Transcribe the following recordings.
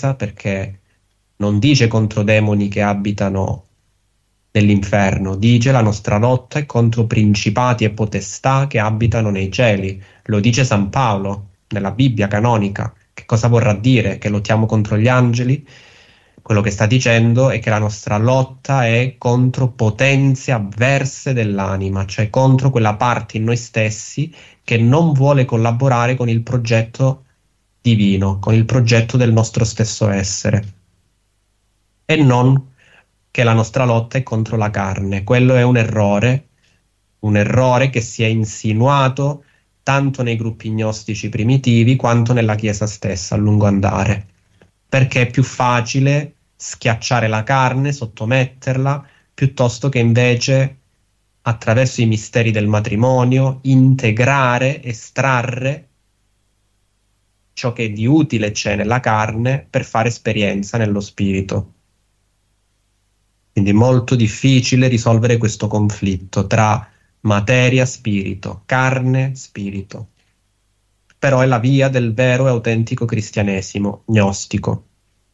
testa, perché non dice contro demoni che abitano nell'inferno, dice la nostra lotta è contro principati e potestà che abitano nei cieli. Lo dice San Paolo nella Bibbia canonica. Che cosa vorrà dire? Che lottiamo contro gli angeli? Quello che sta dicendo è che la nostra lotta è contro potenze avverse dell'anima, cioè contro quella parte in noi stessi che non vuole collaborare con il progetto divino, con il progetto del nostro stesso essere. E non che la nostra lotta è contro la carne. Quello è un errore che si è insinuato tanto nei gruppi gnostici primitivi quanto nella Chiesa stessa a lungo andare, perché è più facile schiacciare la carne, sottometterla, piuttosto che invece attraverso i misteri del matrimonio integrare, estrarre ciò che di utile c'è nella carne per fare esperienza nello spirito. Quindi è molto difficile risolvere questo conflitto tra materia, spirito, carne, spirito. Però è la via del vero e autentico cristianesimo gnostico.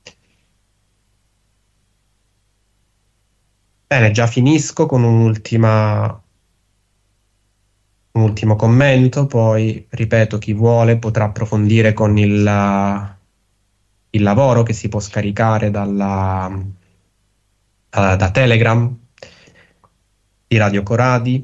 Bene, già finisco con un ultimo commento, poi ripeto, chi vuole potrà approfondire con il lavoro che si può scaricare da Telegram di Radio Coradi.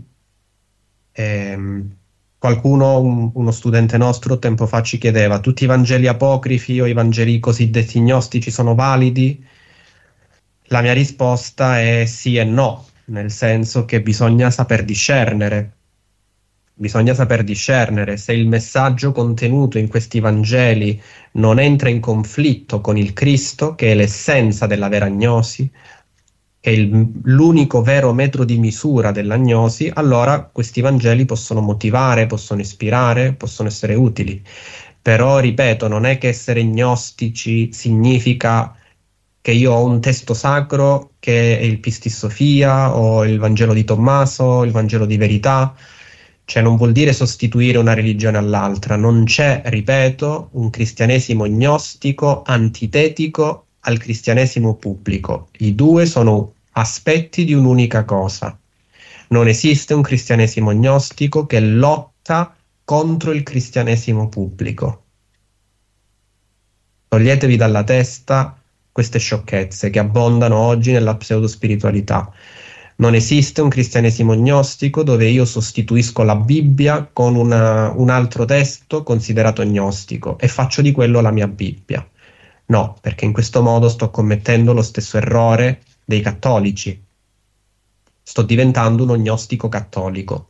Qualcuno, uno studente nostro tempo fa ci chiedeva: tutti i Vangeli apocrifi o i Vangeli cosiddetti gnostici sono validi? La mia risposta è sì e no, nel senso che bisogna saper discernere. Bisogna saper discernere se il messaggio contenuto in questi Vangeli non entra in conflitto con il Cristo, che è l'essenza della vera gnosi, che è l'unico vero metro di misura dell'agnosi, allora questi Vangeli possono motivare, possono ispirare, possono essere utili. Però, ripeto, non è che essere gnostici significa che io ho un testo sacro che è il Pistis Sophia o il Vangelo di Tommaso, il Vangelo di verità. Cioè non vuol dire sostituire una religione all'altra, non c'è, ripeto, un cristianesimo gnostico antitetico al cristianesimo pubblico. I due sono aspetti di un'unica cosa. Non esiste un cristianesimo gnostico che lotta contro il cristianesimo pubblico. Toglietevi dalla testa queste sciocchezze che abbondano oggi nella pseudospiritualità. Non esiste un cristianesimo gnostico dove io sostituisco la Bibbia con un altro testo considerato gnostico e faccio di quello la mia Bibbia. No, perché in questo modo sto commettendo lo stesso errore dei cattolici. Sto diventando uno gnostico cattolico.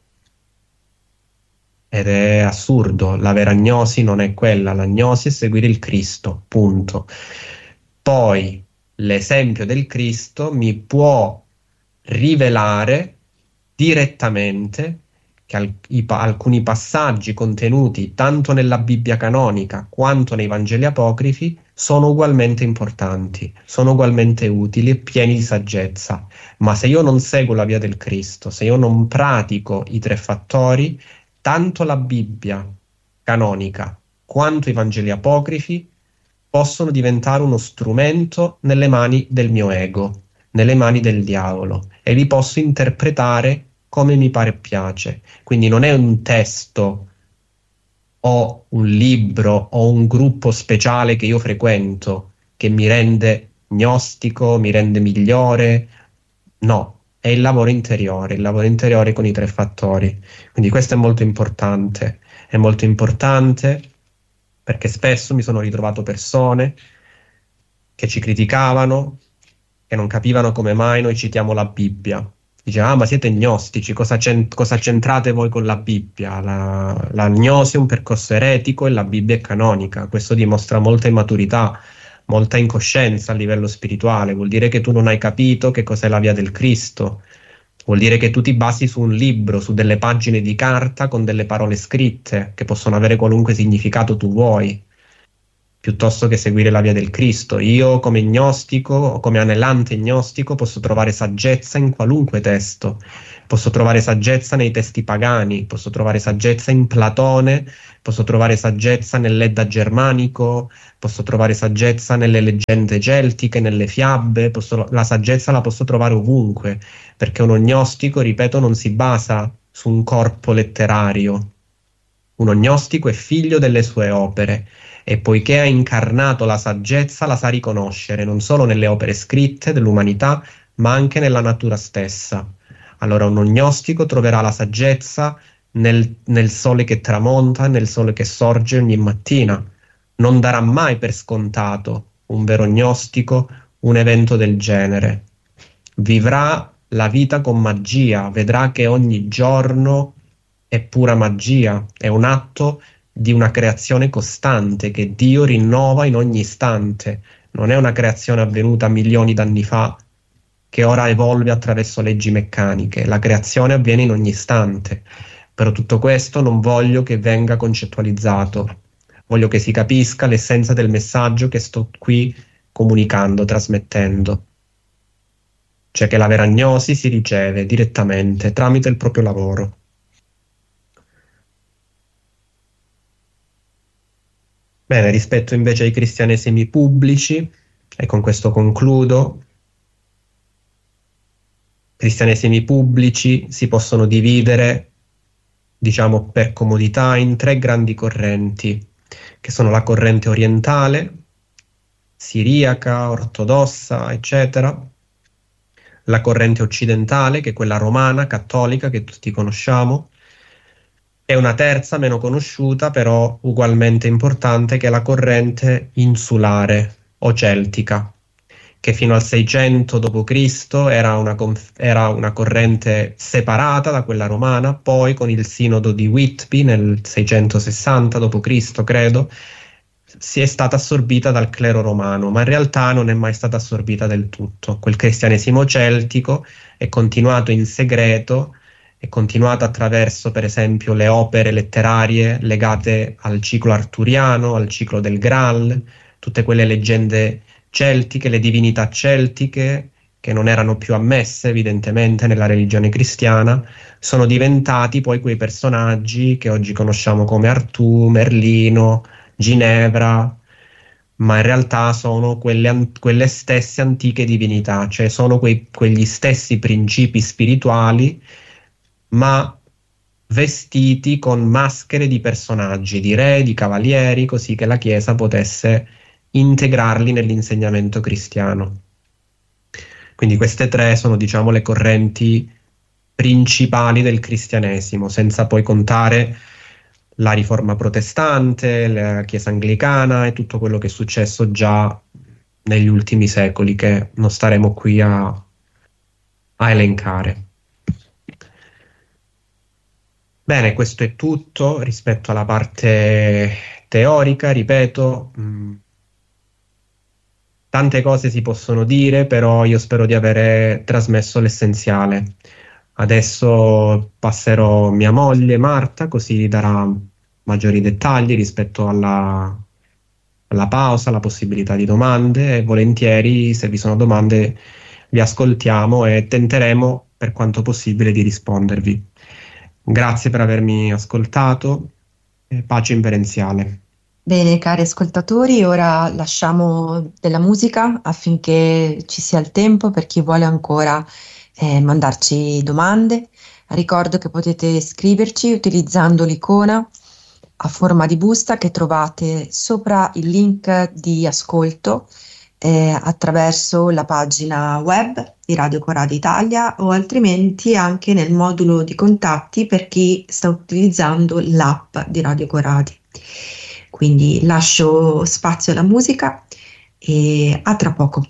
Ed è assurdo, la vera gnosi non è quella, la gnosi è seguire il Cristo, punto. Poi l'esempio del Cristo mi può rivelare direttamente che alcuni passaggi contenuti tanto nella Bibbia canonica quanto nei Vangeli apocrifi sono ugualmente importanti, sono ugualmente utili e pieni di saggezza. Ma se io non seguo la via del Cristo, se io non pratico i tre fattori, tanto la Bibbia canonica quanto i Vangeli apocrifi possono diventare uno strumento nelle mani del mio ego, nelle mani del diavolo, e li posso interpretare come mi pare e piace. Quindi non è un testo o un libro o un gruppo speciale che io frequento che mi rende gnostico, mi rende migliore. No, è il lavoro interiore con i tre fattori. Quindi questo è molto importante perché spesso mi sono ritrovato persone che ci criticavano, che non capivano come mai noi citiamo la Bibbia. Diceva: ma siete gnostici, cosa c'entrate voi con la Bibbia? La gnosi è un percorso eretico e la Bibbia è canonica. Questo dimostra molta immaturità, molta incoscienza a livello spirituale. Vuol dire che tu non hai capito che cos'è la via del Cristo. Vuol dire che tu ti basi su un libro, su delle pagine di carta con delle parole scritte che possono avere qualunque significato tu vuoi, piuttosto che seguire la via del Cristo. Io come gnostico o come anelante gnostico posso trovare saggezza in qualunque testo, Posso trovare saggezza nei testi pagani, posso trovare saggezza in Platone, posso trovare saggezza nell'Edda germanico, posso trovare saggezza nelle leggende celtiche, nelle fiabe, la saggezza la posso trovare ovunque, perché un gnostico, ripeto, non si basa su un corpo letterario. Un gnostico è figlio delle sue opere e poiché ha incarnato la saggezza la sa riconoscere non solo nelle opere scritte dell'umanità, ma anche nella natura stessa. Allora un gnostico troverà la saggezza nel sole che tramonta, nel sole che sorge ogni mattina. Non darà mai per scontato un vero gnostico un evento del genere. Vivrà la vita con magia, vedrà che ogni giorno è pura magia, è un atto di una creazione costante che Dio rinnova in ogni istante. Non è una creazione avvenuta milioni d'anni fa che ora evolve attraverso leggi meccaniche. La creazione avviene in ogni istante. Però tutto questo non voglio che venga concettualizzato. Voglio che si capisca l'essenza del messaggio che sto qui comunicando, trasmettendo. Cioè che la vera gnosi si riceve direttamente tramite il proprio lavoro. Bene, rispetto invece ai cristianesimi pubblici, e con questo concludo, cristianesimi pubblici si possono dividere, diciamo per comodità, in 3 grandi correnti, che sono la corrente orientale, siriaca, ortodossa, eccetera, la corrente occidentale, che è quella romana, cattolica, che tutti conosciamo, e una terza, meno conosciuta, però ugualmente importante, che è la corrente insulare o celtica, che fino al 600 d.C. era una corrente separata da quella romana, poi con il sinodo di Whitby nel 660 d.C., credo, si è stata assorbita dal clero romano, ma in realtà non è mai stata assorbita del tutto. Quel cristianesimo celtico è continuato in segreto, è continuato attraverso, per esempio, le opere letterarie legate al ciclo arturiano, al ciclo del Graal, tutte quelle leggende celtiche, le divinità celtiche, che non erano più ammesse evidentemente nella religione cristiana, sono diventati poi quei personaggi che oggi conosciamo come Artù, Merlino, Ginevra, ma in realtà sono quelle stesse antiche divinità, cioè sono quegli stessi principi spirituali, ma vestiti con maschere di personaggi, di re, di cavalieri, così che la Chiesa potesse integrarli nell'insegnamento cristiano. Quindi queste 3 sono, diciamo, le correnti principali del cristianesimo, senza poi contare la riforma protestante, la Chiesa anglicana e tutto quello che è successo già negli ultimi secoli, che non staremo qui a elencare. Bene, questo è tutto rispetto alla parte teorica, ripeto, tante cose si possono dire, però io spero di avere trasmesso l'essenziale. Adesso passerò mia moglie Marta, così darà maggiori dettagli rispetto alla pausa, alla possibilità di domande, e volentieri, se vi sono domande, vi ascoltiamo e tenteremo per quanto possibile di rispondervi. Grazie per avermi ascoltato e pace inverenziale. Bene, cari ascoltatori, ora lasciamo della musica affinché ci sia il tempo per chi vuole ancora mandarci domande. Ricordo che potete scriverci utilizzando l'icona a forma di busta che trovate sopra il link di ascolto attraverso la pagina web di Radio Coradi Italia, o altrimenti anche nel modulo di contatti per chi sta utilizzando l'app di Radio Coradi. Quindi lascio spazio alla musica e a tra poco.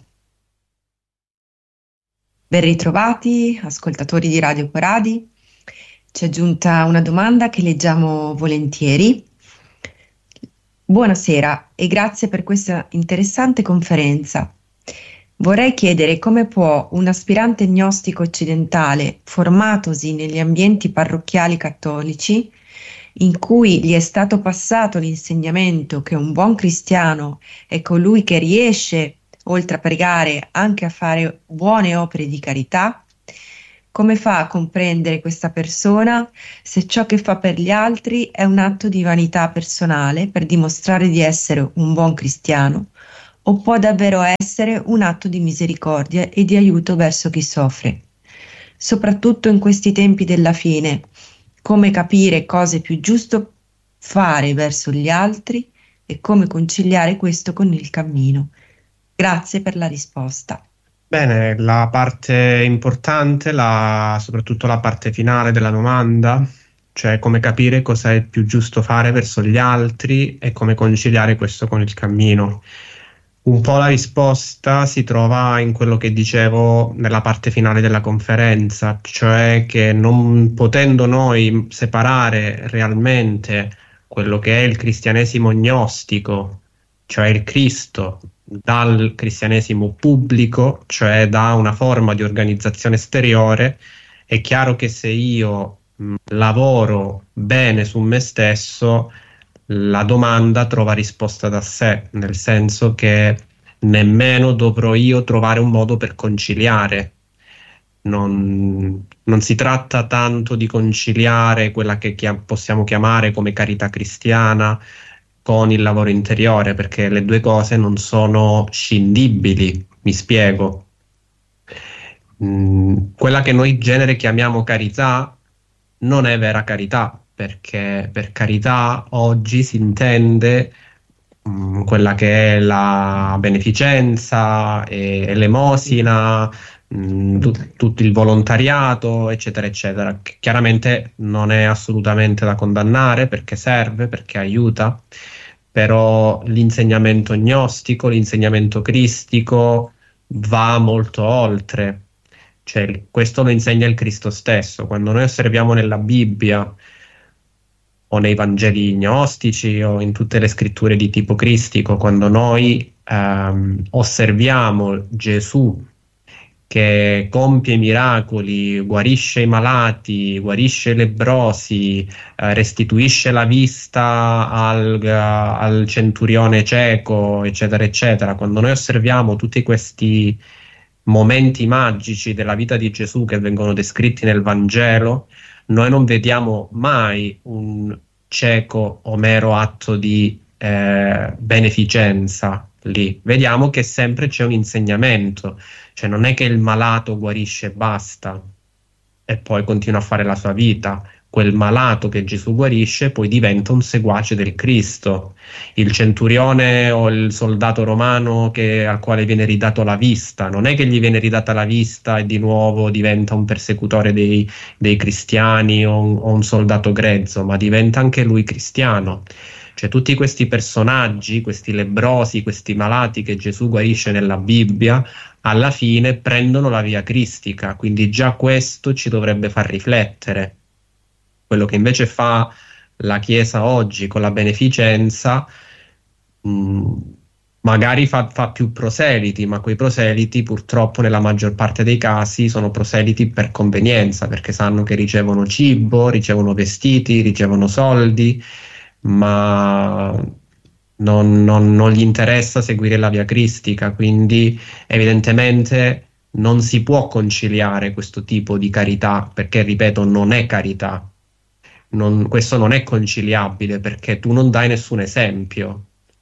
Ben ritrovati, ascoltatori di Radio Coradi. Ci è giunta una domanda che leggiamo volentieri. Buonasera e grazie per questa interessante conferenza. Vorrei chiedere come può un aspirante gnostico occidentale, formatosi negli ambienti parrocchiali cattolici, in cui gli è stato passato l'insegnamento che un buon cristiano è colui che riesce, oltre a pregare, anche a fare buone opere di carità, Come fa a comprendere questa persona se ciò che fa per gli altri è un atto di vanità personale per dimostrare di essere un buon cristiano, o può davvero essere un atto di misericordia e di aiuto verso chi soffre? Soprattutto in questi tempi della fine, come capire cosa è più giusto fare verso gli altri e come conciliare questo con il cammino? Grazie per la risposta. Bene, la parte importante, soprattutto la parte finale della domanda, cioè come capire cosa è più giusto fare verso gli altri e come conciliare questo con il cammino. Un po' la risposta si trova in quello che dicevo nella parte finale della conferenza, cioè che non potendo noi separare realmente quello che è il cristianesimo gnostico, cioè il Cristo, dal cristianesimo pubblico, cioè da una forma di organizzazione esteriore, è chiaro che se io lavoro bene su me stesso, la domanda trova risposta da sé, nel senso che nemmeno dovrò io trovare un modo per conciliare. Non si tratta tanto di conciliare quella che possiamo chiamare come carità cristiana con il lavoro interiore, perché le due cose non sono scindibili, mi spiego. Quella che noi in genere chiamiamo carità non è vera carità, perché per carità oggi si intende quella che è la beneficenza e l'emosina, tutto il volontariato, eccetera, eccetera, che chiaramente non è assolutamente da condannare perché serve, perché aiuta, però l'insegnamento gnostico, l'insegnamento cristico va molto oltre. Cioè, questo lo insegna il Cristo stesso. Quando noi osserviamo nella Bibbia o nei Vangeli gnostici o in tutte le scritture di tipo cristico, quando noi osserviamo Gesù che compie miracoli, guarisce i malati, guarisce i lebbrosi, restituisce la vista al centurione cieco, eccetera, eccetera. Quando noi osserviamo tutti questi momenti magici della vita di Gesù che vengono descritti nel Vangelo, noi non vediamo mai un cieco o mero atto di beneficenza lì. Vediamo che sempre c'è un insegnamento, cioè non è che il malato guarisce e basta e poi continua a fare la sua vita. Quel malato che Gesù guarisce poi diventa un seguace del Cristo. Il centurione o il soldato romano al quale viene ridato la vista, non è che gli viene ridata la vista e di nuovo diventa un persecutore dei cristiani o un soldato grezzo, ma diventa anche lui cristiano. Cioè tutti questi personaggi, questi lebbrosi, questi malati che Gesù guarisce nella Bibbia, alla fine prendono la via cristica, quindi già questo ci dovrebbe far riflettere. Quello che invece fa la Chiesa oggi con la beneficenza, magari fa più proseliti, ma quei proseliti purtroppo nella maggior parte dei casi sono proseliti per convenienza, perché sanno che ricevono cibo, ricevono vestiti, ricevono soldi, ma non gli interessa seguire la via cristica, quindi evidentemente non si può conciliare questo tipo di carità, perché ripeto, non è carità. Questo non è conciliabile perché tu non dai nessun esempio,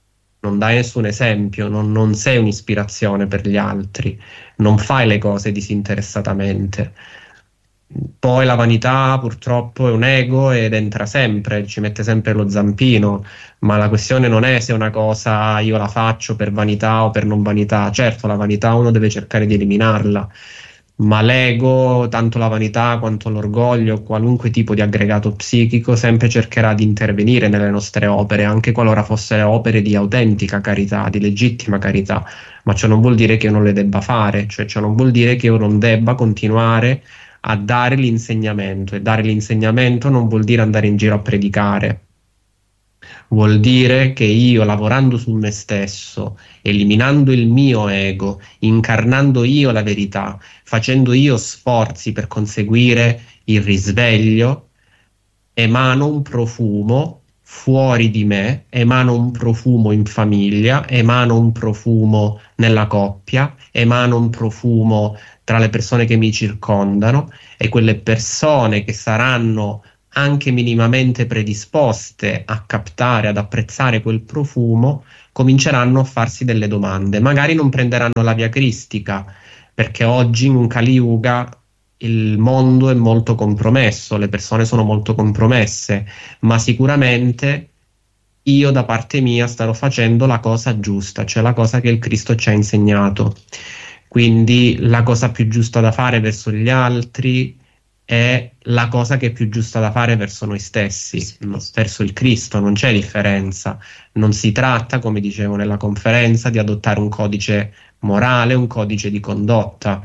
non sei un'ispirazione per gli altri, non fai le cose disinteressatamente. Poi la vanità purtroppo è un ego ed entra sempre, ci mette sempre lo zampino, ma la questione non è se una cosa io la faccio per vanità o per non vanità. Certo, la vanità uno deve cercare di eliminarla, ma l'ego, tanto la vanità quanto l'orgoglio, qualunque tipo di aggregato psichico, sempre cercherà di intervenire nelle nostre opere, anche qualora fossero opere di autentica carità, di legittima carità, ma ciò non vuol dire che io non le debba fare, cioè ciò non vuol dire che io non debba continuare a dare l'insegnamento, e dare l'insegnamento non vuol dire andare in giro a predicare. Vuol dire che io, lavorando su me stesso, eliminando il mio ego, incarnando io la verità, facendo io sforzi per conseguire il risveglio, emano un profumo fuori di me, emano un profumo in famiglia, emano un profumo nella coppia, emano un profumo tra le persone che mi circondano, e quelle persone che saranno anche minimamente predisposte a captare, ad apprezzare quel profumo, cominceranno a farsi delle domande. Magari non prenderanno la via cristica, perché oggi in un Kali Yuga il mondo è molto compromesso, le persone sono molto compromesse, ma sicuramente io da parte mia starò facendo la cosa giusta, cioè la cosa che il Cristo ci ha insegnato. Quindi la cosa più giusta da fare verso gli altri è la cosa che è più giusta da fare verso noi stessi, verso il Cristo, non c'è differenza. Non si tratta, come dicevo nella conferenza, di adottare un codice morale, un codice di condotta.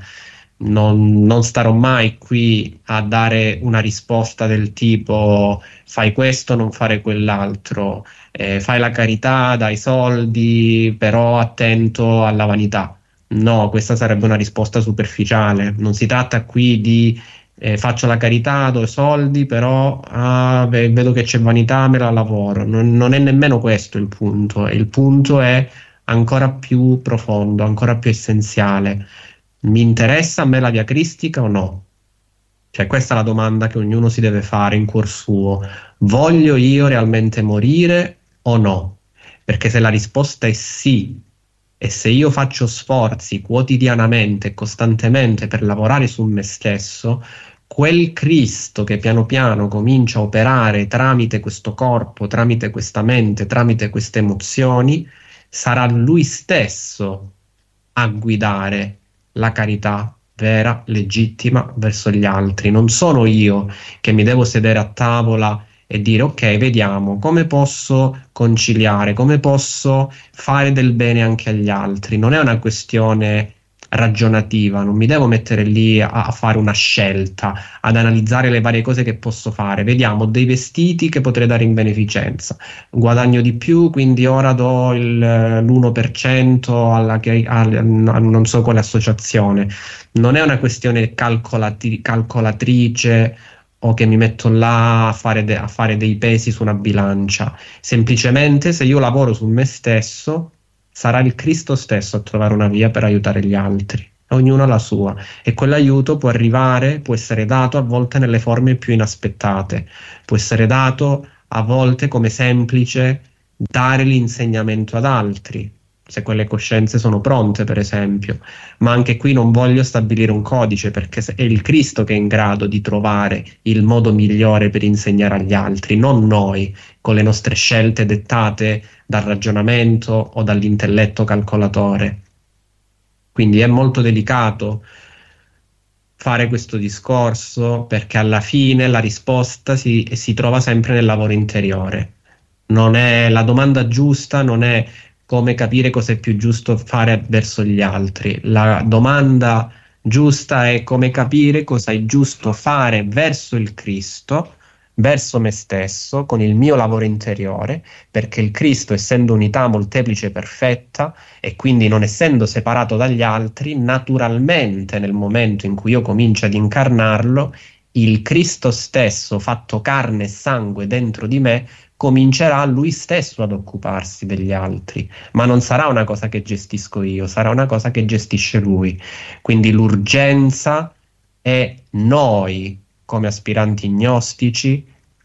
Non starò mai qui a dare una risposta del tipo fai questo, non fare quell'altro, fai la carità, dai soldi, però attento alla vanità. No, questa sarebbe una risposta superficiale. Non si tratta qui di faccio la carità, do i soldi, però vedo che c'è vanità, me la lavoro. Non è nemmeno questo il punto. Il punto è ancora più profondo, ancora più essenziale. Mi interessa a me la via cristica o no? Cioè, questa è la domanda che ognuno si deve fare in cuor suo. Voglio io realmente morire o no? Perché se la risposta è sì, e se io faccio sforzi quotidianamente e costantemente per lavorare su me stesso, quel Cristo che piano piano comincia a operare tramite questo corpo, tramite questa mente, tramite queste emozioni, sarà lui stesso a guidare la carità vera, legittima verso gli altri. Non sono io che mi devo sedere a tavola e dire ok, vediamo come posso conciliare, come posso fare del bene anche agli altri. Non è una questione ragionativa, non mi devo mettere lì a fare una scelta, ad analizzare le varie cose che posso fare. Vediamo dei vestiti che potrei dare in beneficenza, guadagno di più, quindi ora do l'1% non so quale associazione. Non è una questione calcolatrice o che mi metto là a fare dei pesi su una bilancia. Semplicemente, se io lavoro su me stesso, sarà il Cristo stesso a trovare una via per aiutare gli altri. Ognuno ha la sua, e quell'aiuto può arrivare, può essere dato a volte nelle forme più inaspettate, può essere dato a volte come semplice dare l'insegnamento ad altri, se quelle coscienze sono pronte, per esempio. Ma anche qui non voglio stabilire un codice, perché è il Cristo che è in grado di trovare il modo migliore per insegnare agli altri, non noi, con le nostre scelte dettate dal ragionamento o dall'intelletto calcolatore. Quindi è molto delicato fare questo discorso, perché alla fine la risposta si trova sempre nel lavoro interiore. Non è la domanda giusta, non è come capire cosa è più giusto fare verso gli altri. La domanda giusta è come capire cosa è giusto fare verso il Cristo, verso me stesso, con il mio lavoro interiore, perché il Cristo, essendo unità molteplice e perfetta, e quindi non essendo separato dagli altri, naturalmente nel momento in cui io comincio ad incarnarlo, il Cristo stesso, fatto carne e sangue dentro di me, comincerà lui stesso ad occuparsi degli altri, ma non sarà una cosa che gestisco io, sarà una cosa che gestisce lui. Quindi l'urgenza è noi, come aspiranti gnostici,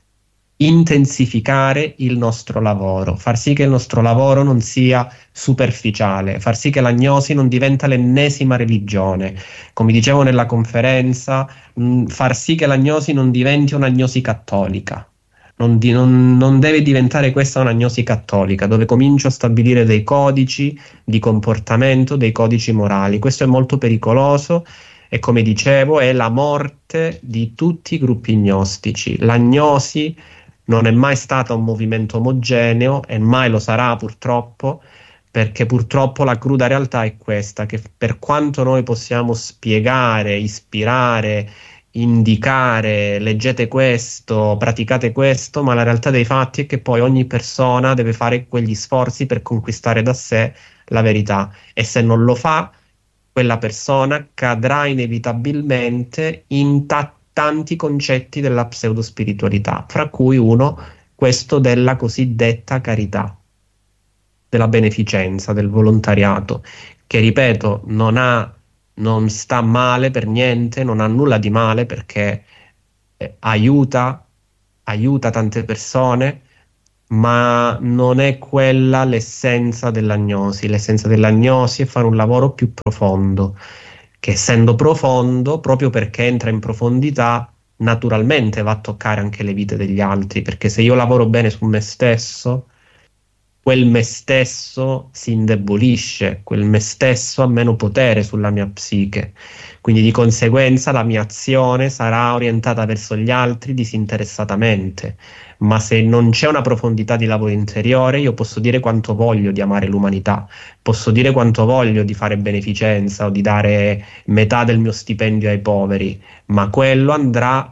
intensificare il nostro lavoro, far sì che il nostro lavoro non sia superficiale, far sì che la gnosi non diventa l'ennesima religione. Come dicevo nella conferenza, far sì che la gnosi non diventi una gnosi cattolica. Non deve diventare questa una gnosi cattolica, dove comincio a stabilire dei codici di comportamento, dei codici morali. Questo è molto pericoloso e, come dicevo, è la morte di tutti i gruppi gnostici. La gnosi non è mai stata un movimento omogeneo e mai lo sarà, purtroppo, perché purtroppo la cruda realtà è questa, che per quanto noi possiamo spiegare, ispirare, indicare, leggete questo, praticate questo, ma la realtà dei fatti è che poi ogni persona deve fare quegli sforzi per conquistare da sé la verità, e se non lo fa, quella persona cadrà inevitabilmente in tanti concetti della pseudospiritualità, fra cui uno questo della cosiddetta carità, della beneficenza, del volontariato, che ripeto, non sta male per niente, non ha nulla di male perché aiuta tante persone, ma non è quella l'essenza dell'agnosi. L'essenza dell'agnosi è fare un lavoro più profondo, che essendo profondo, proprio perché entra in profondità, naturalmente va a toccare anche le vite degli altri, perché se io lavoro bene su me stesso, quel me stesso si indebolisce, quel me stesso ha meno potere sulla mia psiche. Quindi di conseguenza la mia azione sarà orientata verso gli altri disinteressatamente. Ma se non c'è una profondità di lavoro interiore, io posso dire quanto voglio di amare l'umanità, posso dire quanto voglio di fare beneficenza o di dare metà del mio stipendio ai poveri, ma quello andrà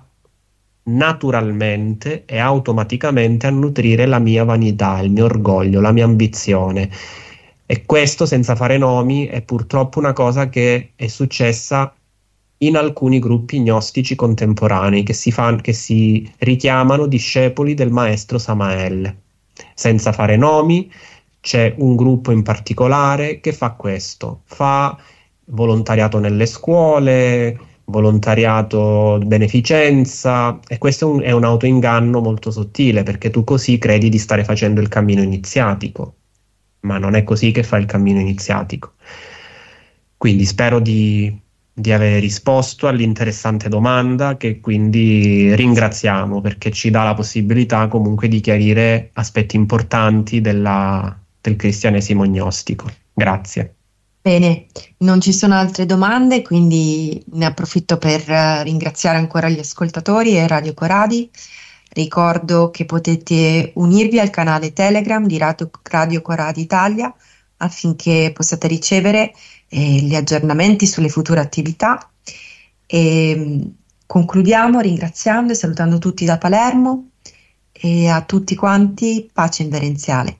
naturalmente e automaticamente a nutrire la mia vanità, il mio orgoglio, la mia ambizione. E questo, senza fare nomi, è purtroppo una cosa che è successa in alcuni gruppi gnostici contemporanei che si richiamano discepoli del maestro Samael. Senza fare nomi, c'è un gruppo in particolare che fa questo, fa volontariato nelle scuole, volontariato beneficenza, e questo è un autoinganno molto sottile perché tu così credi di stare facendo il cammino iniziatico, ma non è così che fa il cammino iniziatico. Quindi spero di aver risposto all'interessante domanda, che quindi ringraziamo perché ci dà la possibilità comunque di chiarire aspetti importanti del cristianesimo gnostico. Grazie. Bene, non ci sono altre domande, quindi ne approfitto per ringraziare ancora gli ascoltatori e Radio Coradi. Ricordo che potete unirvi al canale Telegram di Radio Coradi Italia affinché possiate ricevere gli aggiornamenti sulle future attività. E concludiamo ringraziando e salutando tutti da Palermo e a tutti quanti pace inverenziale.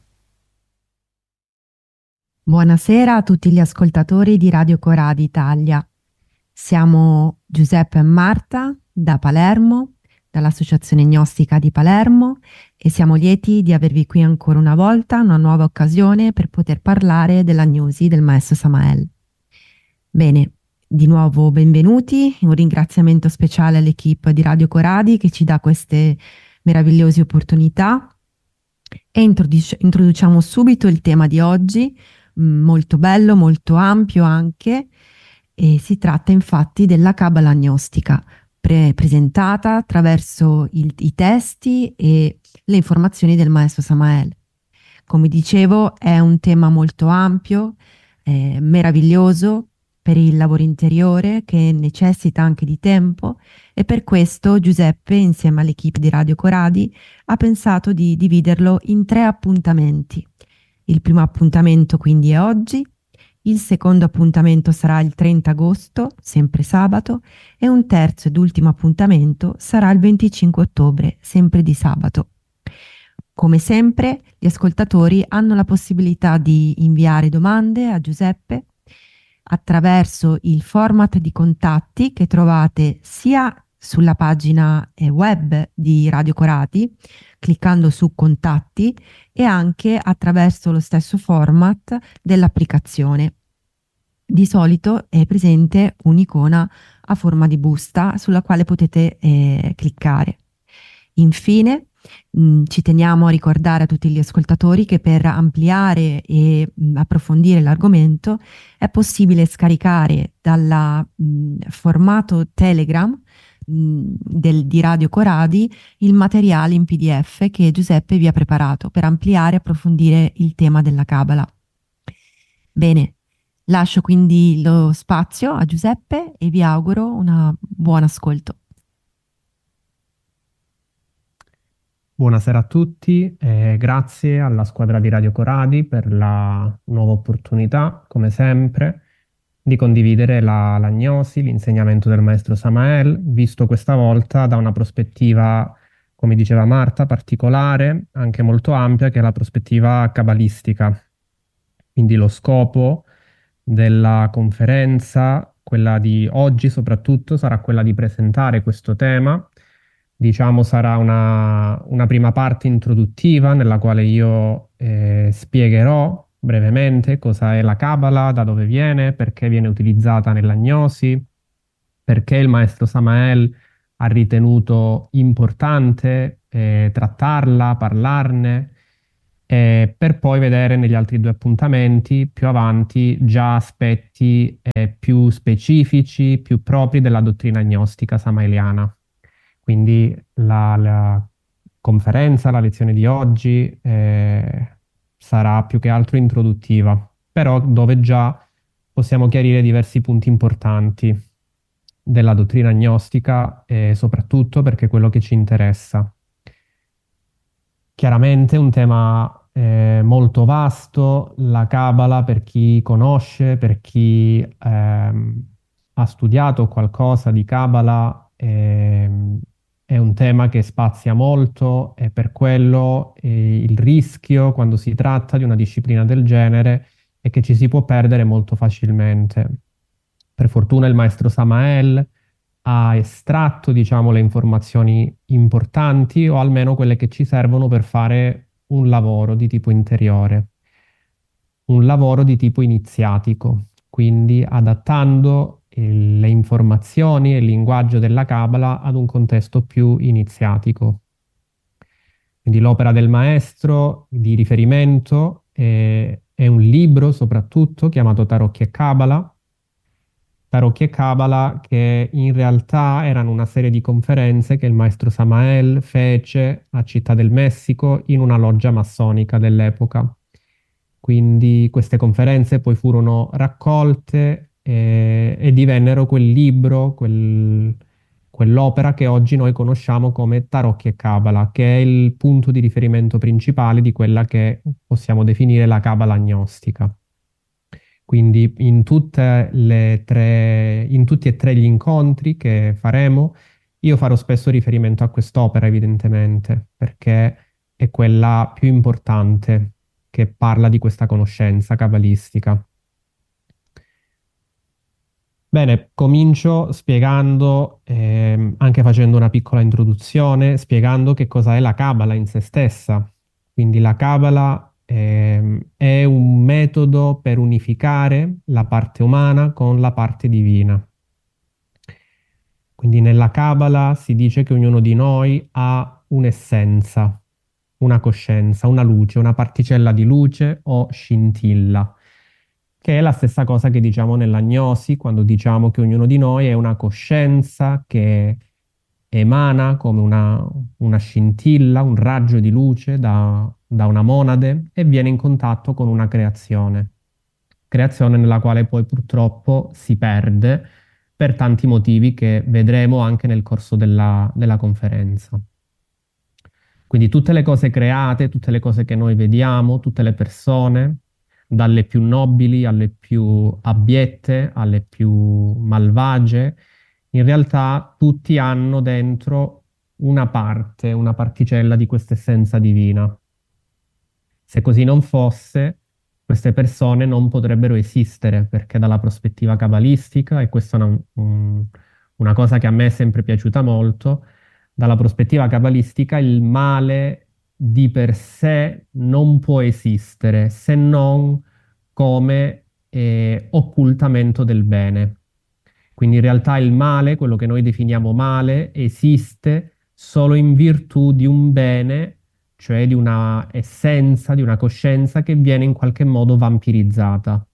Buonasera a tutti gli ascoltatori di Radio Coradi Italia. Siamo Giuseppe e Marta da Palermo, dall'Associazione Gnostica di Palermo, e siamo lieti di avervi qui ancora una volta, una nuova occasione per poter parlare dell'agnosi del maestro Samael. Bene, di nuovo benvenuti, un ringraziamento speciale all'equipe di Radio Coradi che ci dà queste meravigliose opportunità, e introduciamo subito il tema di oggi, molto bello, molto ampio anche, e si tratta infatti della Cabala gnostica, presentata attraverso i testi e le informazioni del maestro Samael. Come dicevo, è un tema molto ampio, meraviglioso per il lavoro interiore che necessita anche di tempo, e per questo Giuseppe, insieme all'equipe di Radio Coradi, ha pensato di dividerlo in 3 appuntamenti. Il primo appuntamento quindi è oggi, il secondo appuntamento sarà il 30 agosto, sempre sabato, e un terzo ed ultimo appuntamento sarà il 25 ottobre, sempre di sabato. Come sempre, gli ascoltatori hanno la possibilità di inviare domande a Giuseppe attraverso il format di contatti che trovate sia sulla pagina web di Radio Coradi, cliccando su contatti, e anche attraverso lo stesso format dell'applicazione. Di solito è presente un'icona a forma di busta sulla quale potete cliccare. Infine, ci teniamo a ricordare a tutti gli ascoltatori che per ampliare e approfondire l'argomento è possibile scaricare dal formato Telegram di Radio Coradi il materiale in PDF che Giuseppe vi ha preparato per ampliare e approfondire il tema della Cabala. Bene, lascio quindi lo spazio a Giuseppe e vi auguro un buon ascolto. Buonasera a tutti e grazie alla squadra di Radio Coradi per la nuova opportunità, come sempre, di condividere l'agnosi, l'insegnamento del maestro Samael, visto questa volta da una prospettiva, come diceva Marta, particolare, anche molto ampia, che è la prospettiva cabalistica. Quindi lo scopo della conferenza, quella di oggi soprattutto, sarà quella di presentare questo tema Diciamo sarà una prima parte introduttiva nella quale io spiegherò brevemente cosa è la Kabbalah, da dove viene, perché viene utilizzata nell'agnosi, perché il maestro Samael ha ritenuto importante trattarla, parlarne, per poi vedere negli altri due appuntamenti più avanti già aspetti più specifici, più propri della dottrina gnostica samaeliana. Quindi la conferenza, la lezione di oggi sarà più che altro introduttiva, però dove già possiamo chiarire diversi punti importanti della dottrina gnostica e soprattutto perché è quello che ci interessa. Chiaramente un tema molto vasto, la Kabbalah per chi conosce, per chi ha studiato qualcosa di Kabbalah, è un tema che spazia molto e per quello il rischio quando si tratta di una disciplina del genere è che ci si può perdere molto facilmente. Per fortuna il maestro Samael ha estratto, diciamo, le informazioni importanti o almeno quelle che ci servono per fare un lavoro di tipo interiore, un lavoro di tipo iniziatico, quindi adattando le informazioni e il linguaggio della Kabbalah ad un contesto più iniziatico. Quindi l'opera del maestro di riferimento è un libro soprattutto chiamato Tarocchi e Kabbalah, Tarocchi e Kabbalah, che in realtà erano una serie di conferenze che il maestro Samael fece a Città del Messico in una loggia massonica dell'epoca. Quindi queste conferenze poi furono raccolte e divennero quel libro, quell'opera che oggi noi conosciamo come Tarocchi e Kabbalah, che è il punto di riferimento principale di quella che possiamo definire la Kabbalah gnostica. Quindi in tutti e tre gli incontri che faremo, io farò spesso riferimento a quest'opera, evidentemente, perché è quella più importante che parla di questa conoscenza cabalistica. Bene, comincio spiegando, anche facendo una piccola introduzione, spiegando che cosa è la Kabbalah in se stessa. Quindi la Kabbalah è un metodo per unificare la parte umana con la parte divina. Quindi nella Kabbalah si dice che ognuno di noi ha un'essenza, una coscienza, una luce, una particella di luce o scintilla, che è la stessa cosa che diciamo nell'agnosi, quando diciamo che ognuno di noi è una coscienza che emana come una scintilla, un raggio di luce da una monade e viene in contatto con una creazione nella quale poi purtroppo si perde per tanti motivi che vedremo anche nel corso della conferenza. Quindi tutte le cose create, tutte le cose che noi vediamo, tutte le persone, dalle più nobili alle più abbiette, alle più malvagie, in realtà tutti hanno dentro una parte, una particella di questa essenza divina. Se così non fosse, queste persone non potrebbero esistere, perché dalla prospettiva cabalistica, e questa è una cosa che a me è sempre piaciuta molto, dalla prospettiva cabalistica il male di per sé non può esistere se non come occultamento del bene. Quindi in realtà il male, quello che noi definiamo male, esiste solo in virtù di un bene, cioè di una essenza, di una coscienza che viene in qualche modo vampirizzata.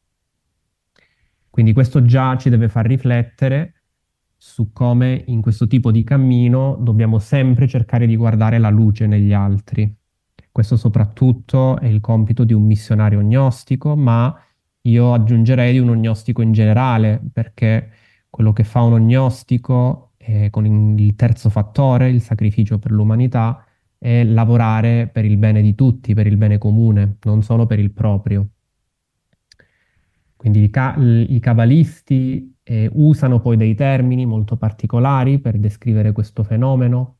Quindi questo già ci deve far riflettere su come in questo tipo di cammino dobbiamo sempre cercare di guardare la luce negli altri. Questo soprattutto è il compito di un missionario gnostico, ma io aggiungerei di un gnostico in generale, perché quello che fa uno gnostico con il terzo fattore, il sacrificio per l'umanità, è lavorare per il bene di tutti, per il bene comune, non solo per il proprio. Quindi i cabalisti usano poi dei termini molto particolari per descrivere questo fenomeno.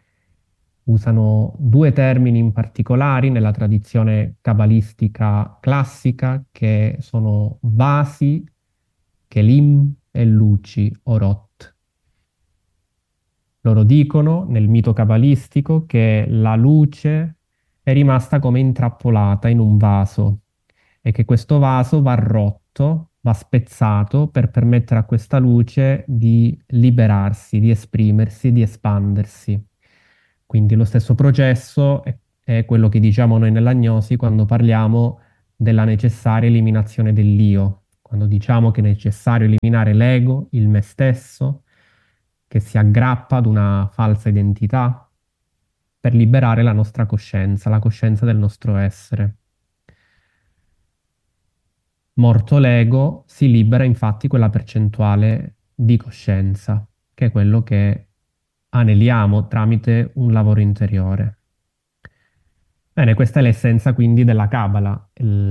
Usano due termini in particolari nella tradizione cabalistica classica che sono vasi, kelim e luci, orot. Loro dicono nel mito cabalistico che la luce è rimasta come intrappolata in un vaso e che questo vaso va rotto, va spezzato per permettere a questa luce di liberarsi, di esprimersi, di espandersi. Quindi lo stesso processo è quello che diciamo noi nell'agnosi quando parliamo della necessaria eliminazione dell'io, quando diciamo che è necessario eliminare l'ego, il me stesso, che si aggrappa ad una falsa identità per liberare la nostra coscienza, la coscienza del nostro essere. Morto l'ego, si libera infatti quella percentuale di coscienza, che è quello che aneliamo tramite un lavoro interiore. Bene, questa è l'essenza quindi della Kabbalah,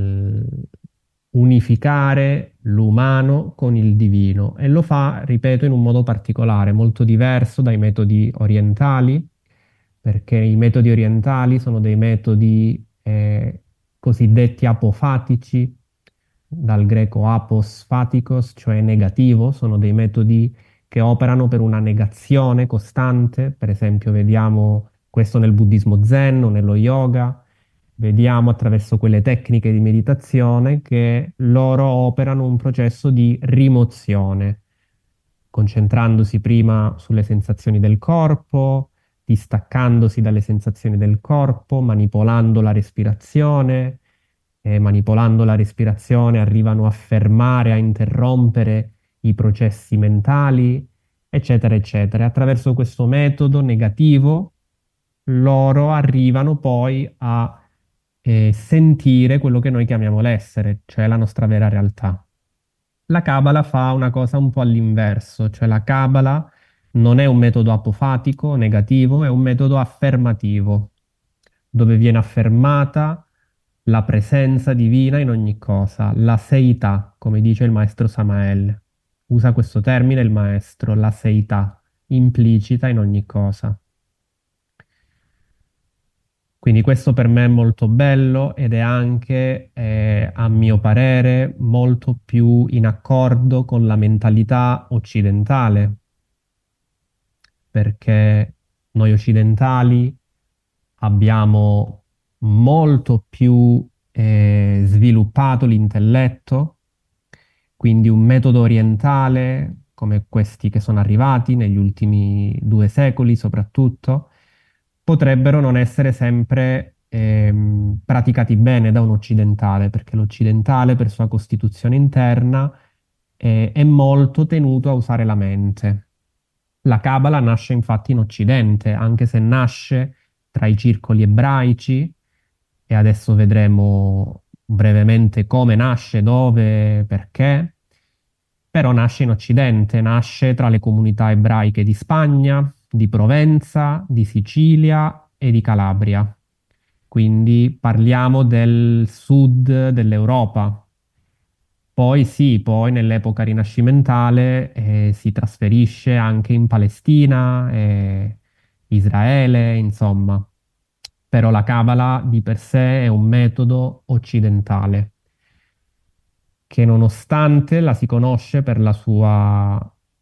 unificare l'umano con il divino e lo fa, ripeto, in un modo particolare, molto diverso dai metodi orientali, perché i metodi orientali sono dei metodi cosiddetti apofatici, dal greco apos faticos, cioè negativo, sono dei metodi che operano per una negazione costante, per esempio vediamo questo nel buddismo zen o nello yoga, vediamo attraverso quelle tecniche di meditazione che loro operano un processo di rimozione, concentrandosi prima sulle sensazioni del corpo, distaccandosi dalle sensazioni del corpo, manipolando la respirazione, e manipolando la respirazione arrivano a fermare, a interrompere i processi mentali, eccetera, eccetera. Attraverso questo metodo negativo loro arrivano poi a sentire quello che noi chiamiamo l'essere, cioè la nostra vera realtà. La Kabbalah fa una cosa un po' all'inverso, cioè la Kabbalah non è un metodo apofatico, negativo, è un metodo affermativo, dove viene affermata la presenza divina in ogni cosa, la seità, come dice il maestro Samael. Usa questo termine il maestro, la seità, implicita in ogni cosa. Quindi questo per me è molto bello ed è anche, a mio parere, molto più in accordo con la mentalità occidentale, perché noi occidentali abbiamo molto più sviluppato l'intelletto, quindi un metodo orientale come questi che sono arrivati negli ultimi 2 secoli soprattutto, potrebbero non essere sempre praticati bene da un occidentale, perché l'occidentale per sua costituzione interna è molto tenuto a usare la mente. La Kabbalah nasce infatti in Occidente, anche se nasce tra i circoli ebraici, e adesso vedremo brevemente come nasce, dove, perché, però nasce in Occidente, nasce tra le comunità ebraiche di Spagna, di Provenza, di Sicilia e di Calabria. Quindi parliamo del sud dell'Europa. Poi sì, poi nell'epoca rinascimentale si trasferisce anche in Palestina, Israele, insomma. Però la Kabbalah di per sé è un metodo occidentale che nonostante la si conosce per la sua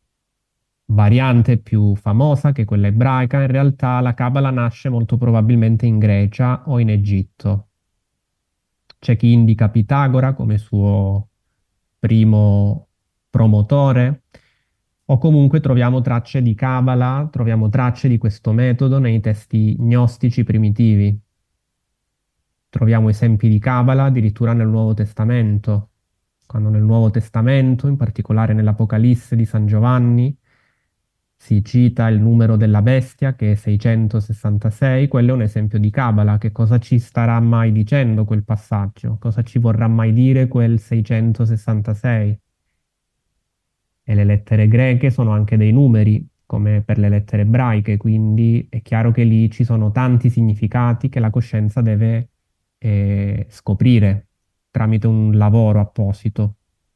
variante più famosa, che è quella ebraica, in realtà la Kabbalah nasce molto probabilmente in Grecia o in Egitto. C'è chi indica Pitagora come suo primo promotore, o comunque troviamo tracce di Kabbalah, troviamo tracce di questo metodo nei testi gnostici primitivi. Troviamo esempi di Kabbalah addirittura nel Nuovo Testamento, quando nel Nuovo Testamento, in particolare nell'Apocalisse di San Giovanni, si cita il numero della bestia che è 666, quello è un esempio di Kabbalah. Che cosa ci starà mai dicendo quel passaggio? Cosa ci vorrà mai dire quel 666? E le lettere greche sono anche dei numeri, come per le lettere ebraiche, quindi è chiaro che lì ci sono tanti significati che la coscienza deve scoprire tramite un lavoro apposito.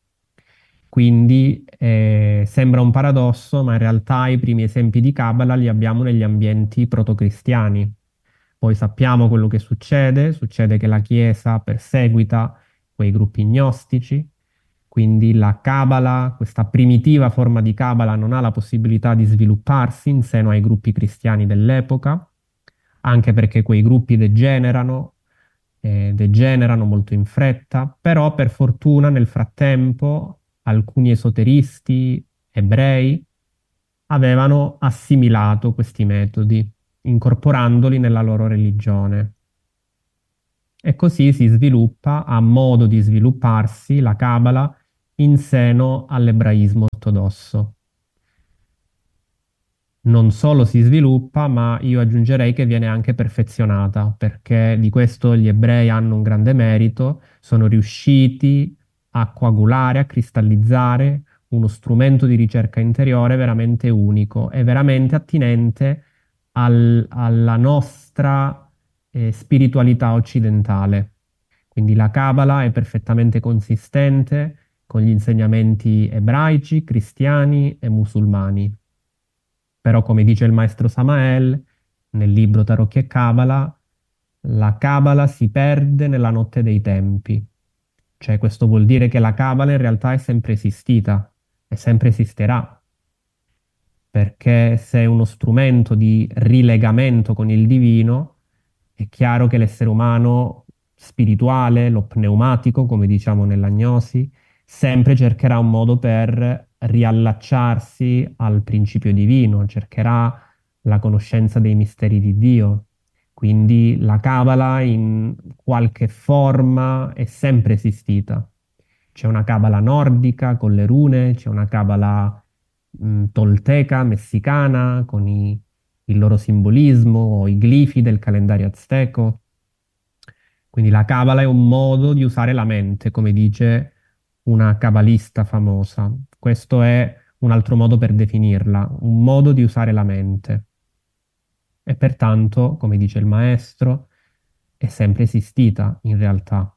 Quindi sembra un paradosso, ma in realtà i primi esempi di Kabbalah li abbiamo negli ambienti protocristiani. Poi sappiamo quello che succede che la Chiesa perseguita quei gruppi gnostici Quindi la Cabala, questa primitiva forma di Cabala, non ha la possibilità di svilupparsi in seno ai gruppi cristiani dell'epoca, anche perché quei gruppi degenerano molto in fretta, però per fortuna nel frattempo alcuni esoteristi ebrei avevano assimilato questi metodi, incorporandoli nella loro religione. E così si sviluppa, a modo di svilupparsi, la Cabala in seno all'ebraismo ortodosso. Non solo si sviluppa, ma io aggiungerei che viene anche perfezionata, perché di questo gli ebrei hanno un grande merito, sono riusciti a coagulare, a cristallizzare uno strumento di ricerca interiore veramente unico e veramente attinente alla nostra spiritualità occidentale. Quindi la Cabala è perfettamente consistente con gli insegnamenti ebraici, cristiani e musulmani. Però, come dice il maestro Samael nel libro Tarocchi e Cabala, la Cabala si perde nella notte dei tempi. Cioè, questo vuol dire che la Cabala in realtà è sempre esistita e sempre esisterà, perché se è uno strumento di rilegamento con il divino, è chiaro che l'essere umano spirituale, lo pneumatico, come diciamo nell'agnosi, sempre cercherà un modo per riallacciarsi al principio divino, cercherà la conoscenza dei misteri di Dio. Quindi la Cabala in qualche forma è sempre esistita. C'è una Cabala nordica con le rune, c'è una Cabala tolteca, messicana, con il loro simbolismo, o i glifi del calendario azteco. Quindi la Cabala è un modo di usare la mente, come dice una cabalista famosa. Questo è un altro modo per definirla, un modo di usare la mente. E pertanto, come dice il maestro, è sempre esistita in realtà.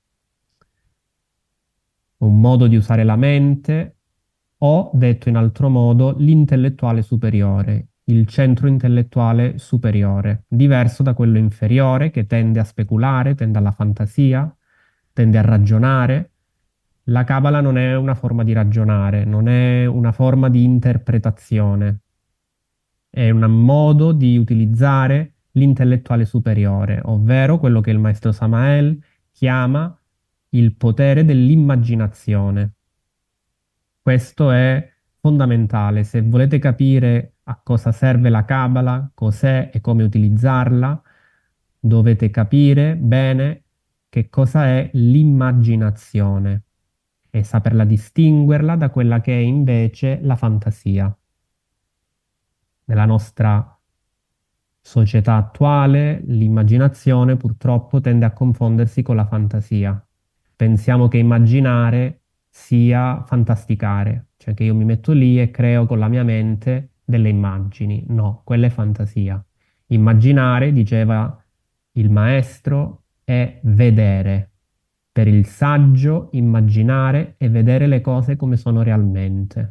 Un modo di usare la mente, o detto in altro modo, l'intellettuale superiore, il centro intellettuale superiore, diverso da quello inferiore che tende a speculare, tende alla fantasia, tende a ragionare. La Cabala non è una forma di ragionare, non è una forma di interpretazione, è un modo di utilizzare l'intellettuale superiore, ovvero quello che il maestro Samael chiama il potere dell'immaginazione. Questo è fondamentale. Se volete capire a cosa serve la Cabala, cos'è e come utilizzarla, dovete capire bene che cosa è l'immaginazione e saperla distinguerla da quella che è invece la fantasia. Nella nostra società attuale, l'immaginazione purtroppo tende a confondersi con la fantasia. Pensiamo che immaginare sia fantasticare, cioè che io mi metto lì e creo con la mia mente delle immagini. No, quella è fantasia. Immaginare, diceva il maestro, è vedere. Per il saggio, immaginare è vedere le cose come sono realmente.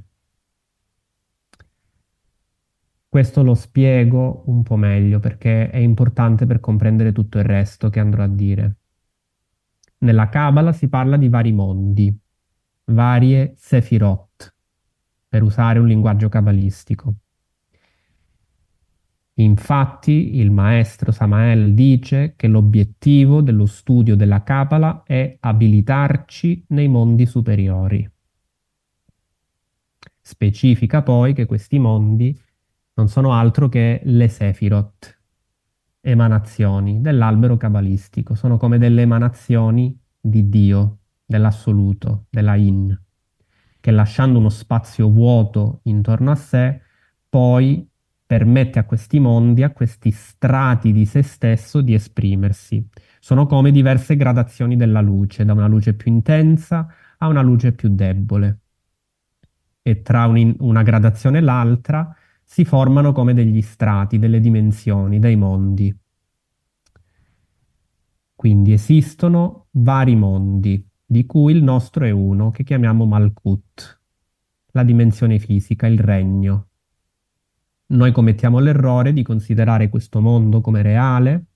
Questo lo spiego un po' meglio perché è importante per comprendere tutto il resto che andrò a dire. Nella Cabala si parla di vari mondi, varie sefirot, per usare un linguaggio cabalistico. Infatti, il maestro Samael dice che l'obiettivo dello studio della Cabala è abilitarci nei mondi superiori. Specifica poi che questi mondi non sono altro che le Sefirot, emanazioni dell'albero cabalistico, sono come delle emanazioni di Dio, dell'assoluto, della In, che lasciando uno spazio vuoto intorno a sé, poi permette a questi mondi, a questi strati di se stesso di esprimersi. Sono come diverse gradazioni della luce, da una luce più intensa a una luce più debole. E tra una gradazione e l'altra si formano come degli strati, delle dimensioni, dei mondi. Quindi esistono vari mondi, di cui il nostro è uno che chiamiamo Malkut, la dimensione fisica, il regno. Noi commettiamo l'errore di considerare questo mondo come reale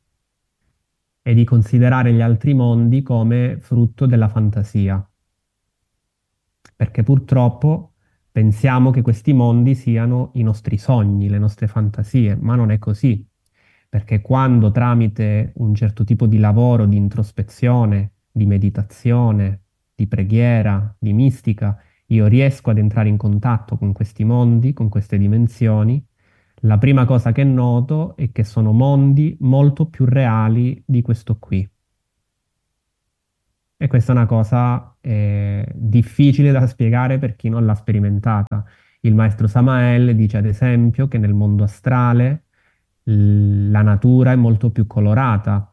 e di considerare gli altri mondi come frutto della fantasia. perché purtroppo pensiamo che questi mondi siano i nostri sogni, le nostre fantasie, ma non è così, perché quando tramite un certo tipo di lavoro, di introspezione, di meditazione, di preghiera, di mistica, io riesco ad entrare in contatto con questi mondi, con queste dimensioni, la prima cosa che noto è che sono mondi molto più reali di questo qui. E questa è una cosa difficile da spiegare per chi non l'ha sperimentata. Il maestro Samael dice, ad esempio, che nel mondo astrale la natura è molto più colorata,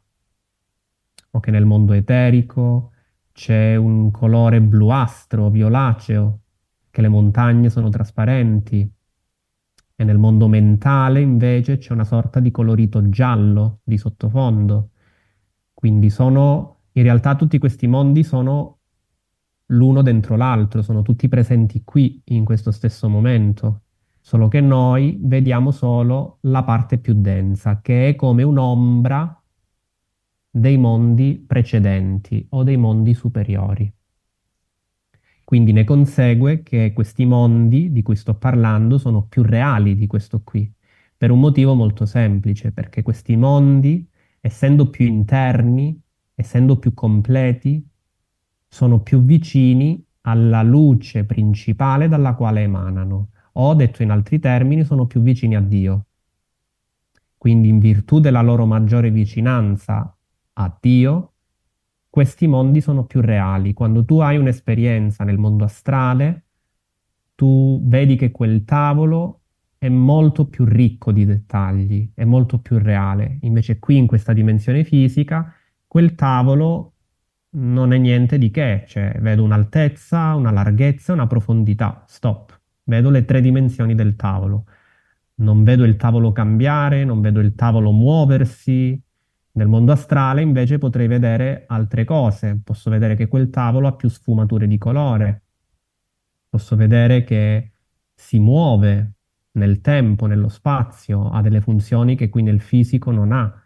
o che nel mondo eterico c'è un colore bluastro, violaceo, che le montagne sono trasparenti, e nel mondo mentale invece c'è una sorta di colorito giallo di sottofondo. Quindi in realtà tutti questi mondi sono l'uno dentro l'altro, sono tutti presenti qui in questo stesso momento, solo che noi vediamo solo la parte più densa, che è come un'ombra dei mondi precedenti o dei mondi superiori. Quindi ne consegue che questi mondi di cui sto parlando sono più reali di questo qui, per un motivo molto semplice, perché questi mondi, essendo più interni, essendo più completi, sono più vicini alla luce principale dalla quale emanano, o detto in altri termini, sono più vicini a Dio. Quindi in virtù della loro maggiore vicinanza a Dio, questi mondi sono più reali. Quando tu hai un'esperienza nel mondo astrale, tu vedi che quel tavolo è molto più ricco di dettagli, è molto più reale. Invece qui in questa dimensione fisica, quel tavolo non è niente di che, cioè vedo un'altezza, una larghezza, una profondità, stop. Vedo le tre dimensioni del tavolo. Non vedo il tavolo cambiare, non vedo il tavolo muoversi. Nel mondo astrale invece potrei vedere altre cose. Posso vedere che quel tavolo ha più sfumature di colore. Posso vedere che si muove nel tempo, nello spazio, ha delle funzioni che qui nel fisico non ha.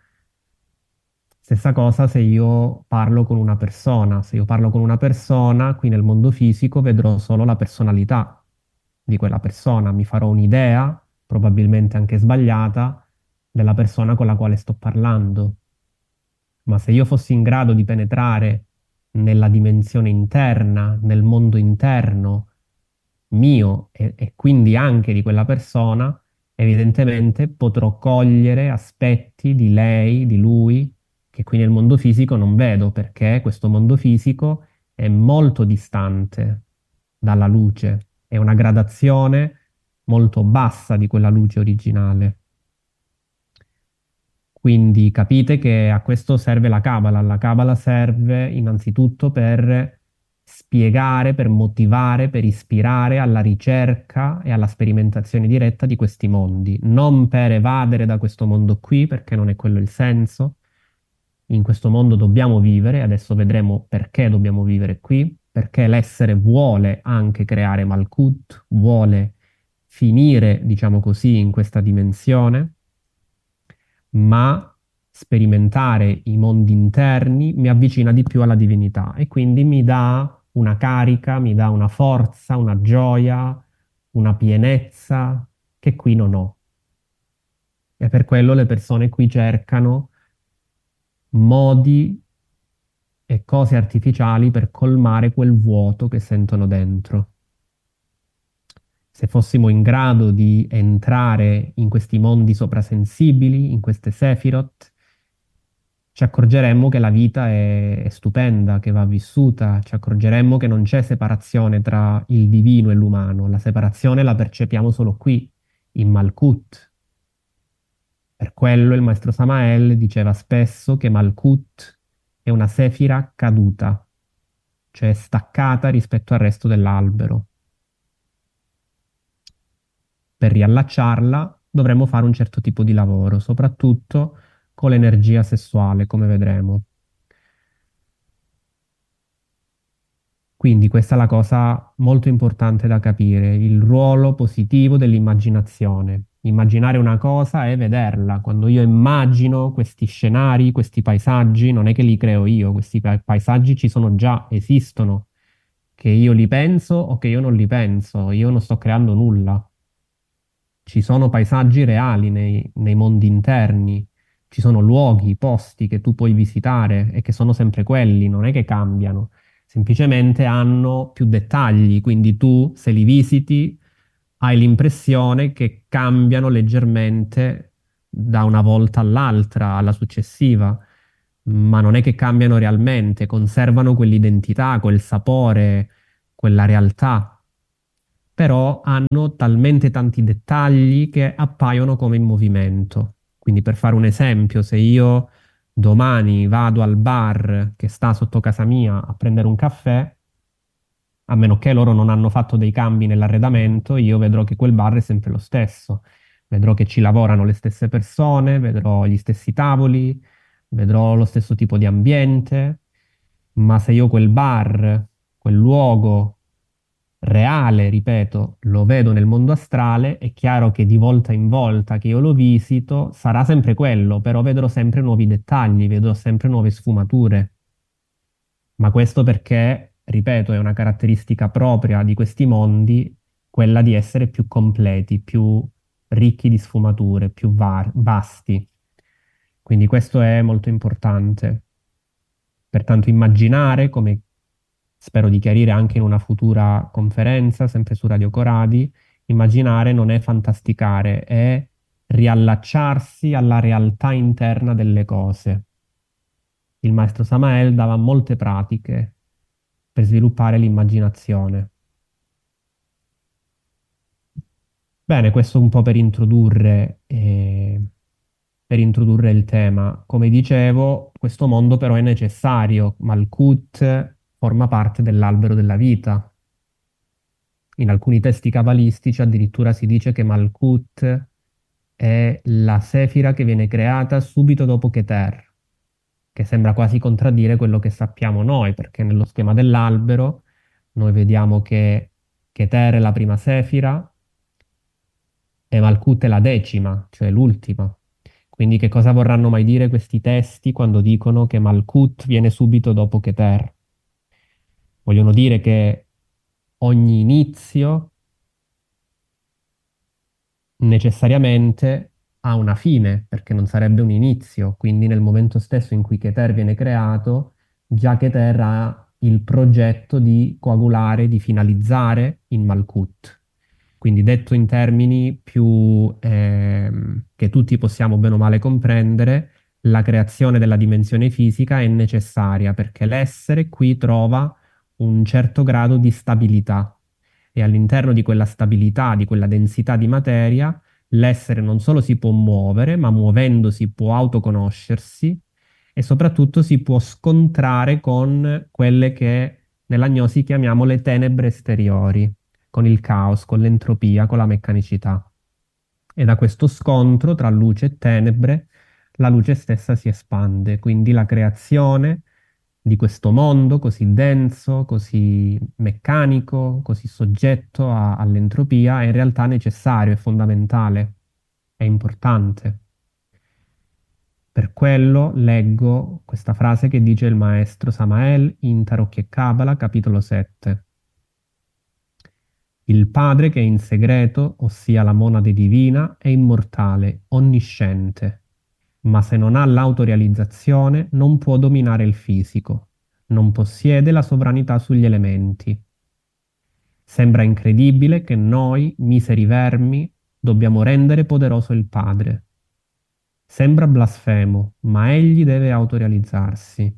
Stessa cosa se io parlo con una persona. Se io parlo con una persona, qui nel mondo fisico vedrò solo la personalità di quella persona. Mi farò un'idea, probabilmente anche sbagliata, della persona con la quale sto parlando. Ma se io fossi in grado di penetrare nella dimensione interna, nel mondo interno mio e quindi anche di quella persona, evidentemente potrò cogliere aspetti di lei, di lui, che qui nel mondo fisico non vedo, perché questo mondo fisico è molto distante dalla luce, è una gradazione molto bassa di quella luce originale. Quindi capite che a questo serve la Kabbalah. La Kabbalah serve innanzitutto per spiegare, per motivare, per ispirare alla ricerca e alla sperimentazione diretta di questi mondi, non per evadere da questo mondo qui, perché non è quello il senso. In questo mondo dobbiamo vivere, adesso vedremo perché dobbiamo vivere qui, perché l'essere vuole anche creare Malkut, vuole finire, diciamo così, in questa dimensione, ma sperimentare i mondi interni mi avvicina di più alla divinità e quindi mi dà una carica, mi dà una forza, una gioia, una pienezza che qui non ho. E per quello le persone qui cercano modi e cose artificiali per colmare quel vuoto che sentono dentro. Se fossimo in grado di entrare in questi mondi soprasensibili, in queste Sefirot, ci accorgeremmo che la vita è stupenda, che va vissuta, ci accorgeremmo che non c'è separazione tra il divino e l'umano, la separazione la percepiamo solo qui, in Malkut. Per quello il maestro Samael diceva spesso che Malkut è una sefira caduta, cioè staccata rispetto al resto dell'albero. Per riallacciarla dovremmo fare un certo tipo di lavoro, soprattutto con l'energia sessuale, come vedremo. Quindi questa è la cosa molto importante da capire, il ruolo positivo dell'immaginazione. Immaginare una cosa è vederla. Quando io immagino questi scenari, questi paesaggi, non è che li creo io, questi paesaggi ci sono già, esistono. che io li penso o che io non li penso, io non sto creando nulla. Ci sono paesaggi reali nei mondi interni, ci sono luoghi, posti che tu puoi visitare e che sono sempre quelli, non è che cambiano, semplicemente hanno più dettagli, quindi tu se li visiti hai l'impressione che cambiano leggermente da una volta all'altra, alla successiva, ma non è che cambiano realmente, conservano quell'identità, quel sapore, quella realtà, però hanno talmente tanti dettagli che appaiono come in movimento. Quindi per fare un esempio, se io domani vado al bar che sta sotto casa mia a prendere un caffè, a meno che loro non hanno fatto dei cambi nell'arredamento, io vedrò che quel bar è sempre lo stesso. Vedrò che ci lavorano le stesse persone, vedrò gli stessi tavoli, vedrò lo stesso tipo di ambiente, ma se io quel bar, quel luogo reale, ripeto, lo vedo nel mondo astrale, è chiaro che di volta in volta che io lo visito sarà sempre quello, però vedrò sempre nuovi dettagli, vedrò sempre nuove sfumature. Ma questo perché, ripeto, è una caratteristica propria di questi mondi, quella di essere più completi, più ricchi di sfumature, più vasti. Quindi questo è molto importante. Pertanto immaginare, come spero di chiarire anche in una futura conferenza, sempre su Radio Coradi, immaginare non è fantasticare, è riallacciarsi alla realtà interna delle cose. Il maestro Samael dava molte pratiche per sviluppare l'immaginazione. Bene, questo un po' per introdurre il tema. Come dicevo, questo mondo però è necessario. Malkut forma parte dell'albero della vita. In alcuni testi cabalistici addirittura si dice che Malkut è la sefira che viene creata subito dopo Keter, che sembra quasi contraddire quello che sappiamo noi, perché nello schema dell'albero noi vediamo che Keter è la prima sefira e Malkut è la decima, cioè l'ultima. Quindi che cosa vorranno mai dire questi testi quando dicono che Malkut viene subito dopo Keter? Vogliono dire che ogni inizio necessariamente ha una fine, perché non sarebbe un inizio, quindi nel momento stesso in cui Keter viene creato, già Keter ha il progetto di coagulare, di finalizzare in Malkut. Quindi detto in termini più che tutti possiamo bene o male comprendere, la creazione della dimensione fisica è necessaria perché l'essere qui trova un certo grado di stabilità e all'interno di quella stabilità, di quella densità di materia, l'essere non solo si può muovere, ma muovendosi può autoconoscersi e soprattutto si può scontrare con quelle che nella gnosi chiamiamo le tenebre esteriori, con il caos, con l'entropia, con la meccanicità. E da questo scontro tra luce e tenebre, la luce stessa si espande, quindi la creazione di questo mondo così denso, così meccanico, così soggetto all'entropia è in realtà necessario, è fondamentale, è importante. Per quello leggo questa frase che dice il maestro Samael in Tarocchi e Cabala, capitolo 7. Il Padre che è in segreto, ossia la monade divina, è immortale, onnisciente, ma se non ha l'autorealizzazione non può dominare il fisico, non possiede la sovranità sugli elementi. Sembra incredibile che noi, miseri vermi, dobbiamo rendere poderoso il Padre. Sembra blasfemo, ma egli deve autorealizzarsi.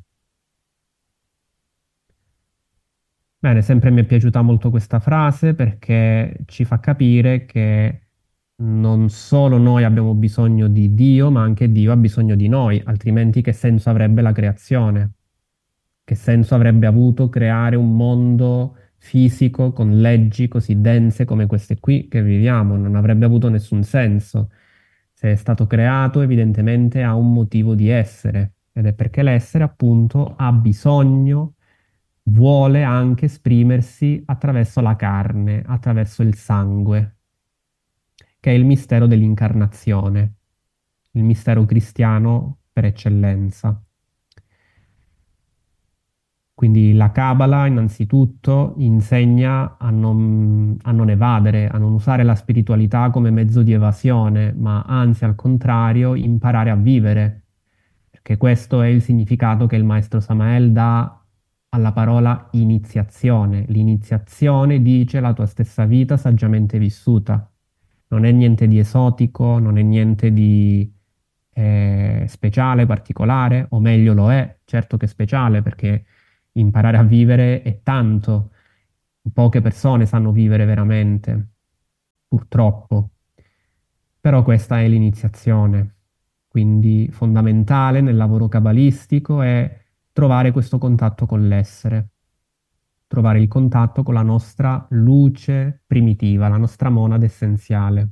Bene, sempre mi è piaciuta molto questa frase perché ci fa capire che non solo noi abbiamo bisogno di Dio, ma anche Dio ha bisogno di noi, altrimenti che senso avrebbe la creazione? Che senso avrebbe avuto creare un mondo fisico con leggi così dense come queste qui che viviamo? Non avrebbe avuto nessun senso. Se è stato creato, evidentemente ha un motivo di essere, ed è perché l'essere, appunto, ha bisogno, vuole anche esprimersi attraverso la carne, attraverso il sangue, che è il mistero dell'incarnazione, il mistero cristiano per eccellenza. Quindi la Kabbalah innanzitutto insegna a non evadere, a non usare la spiritualità come mezzo di evasione, ma anzi al contrario imparare a vivere, perché questo è il significato che il maestro Samael dà alla parola iniziazione. L'iniziazione dice la tua stessa vita saggiamente vissuta. Non è niente di esotico, non è niente di speciale, particolare, o meglio lo è, certo che è speciale perché imparare a vivere è tanto. Poche persone sanno vivere veramente, purtroppo. Però questa è l'iniziazione. Quindi fondamentale nel lavoro cabalistico è trovare questo contatto con l'essere, trovare il contatto con la nostra luce primitiva, la nostra monade essenziale.